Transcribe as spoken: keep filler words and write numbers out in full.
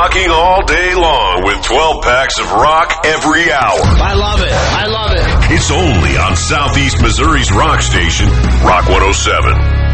rocking all day long with twelve packs of rock every hour. I love it. I love it. It's only on Southeast Missouri's rock station, Rock one oh seven.